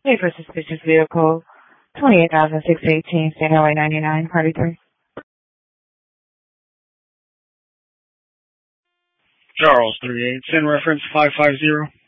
Pay for suspicious vehicle, 28,618, State Highway 99, Party 3. Charles 38, send reference 550.